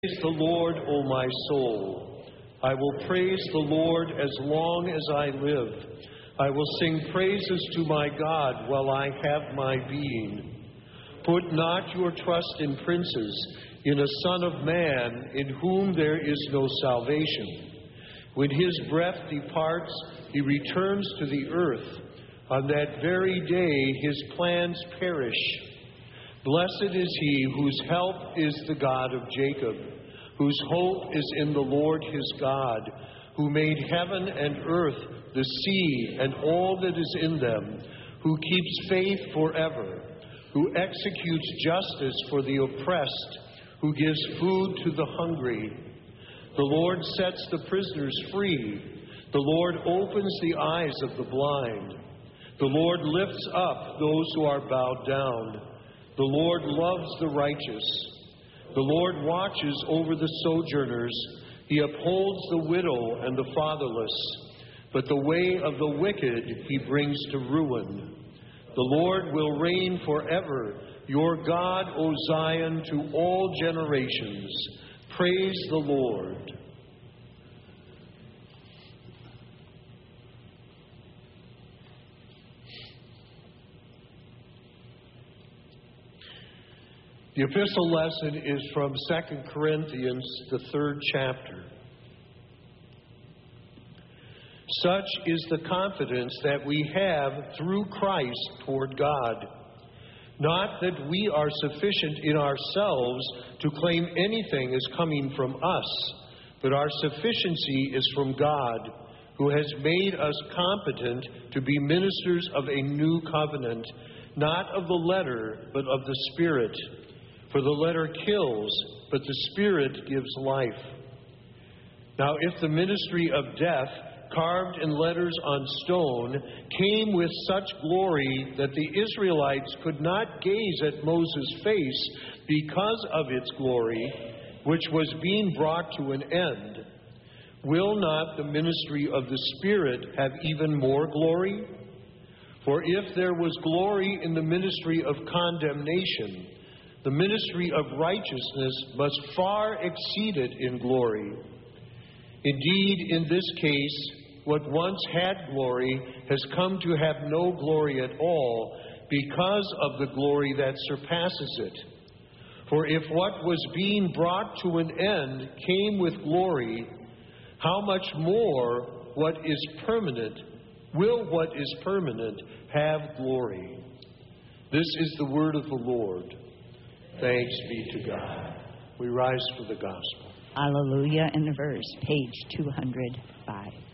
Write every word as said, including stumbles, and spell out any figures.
Praise the Lord, O my soul. I will praise the Lord as long as I live. I will sing praises to my God while I have my being. Put not your trust in princes, in a son of man, in whom there is no salvation. When his breath departs, he returns to the earth. On that very day his plans perish. Blessed is he whose help is the God of Jacob, whose hope is in the Lord his God, who made heaven and earth, the sea, and all that is in them, who keeps faith forever, who executes justice for the oppressed, who gives food to the hungry. The Lord sets the prisoners free. The Lord opens the eyes of the blind. The Lord lifts up those who are bowed down. The Lord loves the righteous. The Lord watches over the sojourners. He upholds the widow and the fatherless. But the way of the wicked he brings to ruin. The Lord will reign forever, your God, O Zion, to all generations. Praise the Lord. The epistle lesson is from Second Corinthians, the third chapter. Such is the confidence that we have through Christ toward God. Not that we are sufficient in ourselves to claim anything as coming from us, but our sufficiency is from God, who has made us competent to be ministers of a new covenant, not of the letter, but of the Spirit. For the letter kills, but the Spirit gives life. Now, if the ministry of death, carved in letters on stone, came with such glory that the Israelites could not gaze at Moses' face because of its glory, which was being brought to an end, will not the ministry of the Spirit have even more glory? For if there was glory in the ministry of condemnation, the ministry of righteousness must far exceed it in glory. Indeed, in this case, what once had glory has come to have no glory at all because of the glory that surpasses it. For if what was being brought to an end came with glory, how much more what is permanent, will what is permanent have glory? This is the word of the Lord. Thanks be to God. We rise for the gospel. Hallelujah in the verse, page two hundred five.